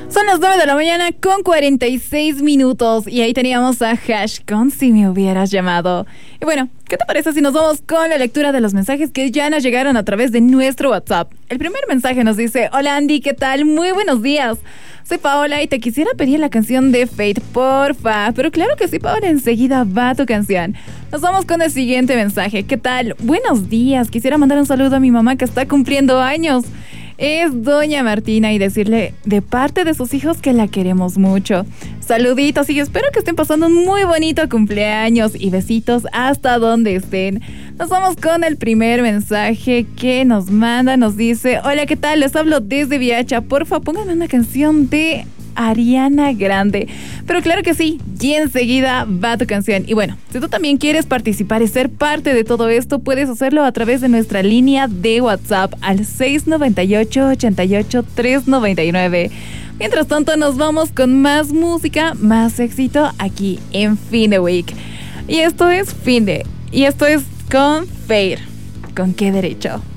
Son las 9 de la mañana con 46 minutos y ahí teníamos a Hash con Si me hubieras llamado. Y bueno, ¿qué te parece si nos vamos con la lectura de los mensajes que ya nos llegaron a través de nuestro WhatsApp? El primer mensaje nos dice: hola Andy, ¿qué tal? Muy buenos días. Soy Paola y te quisiera pedir la canción de Fate, porfa. Pero claro que sí, Paola, enseguida va tu canción. Nos vamos con el siguiente mensaje. ¿Qué tal? Buenos días. Quisiera mandar un saludo a mi mamá que está cumpliendo años. Es doña Martina y decirle de parte de sus hijos que la queremos mucho. Saluditos y espero que estén pasando un muy bonito cumpleaños y besitos hasta donde estén. Nos vamos con el primer mensaje que nos manda. Nos dice: hola, ¿qué tal? Les hablo desde Viacha. Porfa, pónganme una canción de Ariana Grande. Pero claro que sí, y enseguida va tu canción. Y bueno, si tú también quieres participar y ser parte de todo esto, puedes hacerlo a través de nuestra línea de WhatsApp al 698-88-399. Mientras tanto, nos vamos con más música, más éxito aquí en Fin de Week. Y esto es Fin de, y esto es con Fade. ¿Con qué derecho?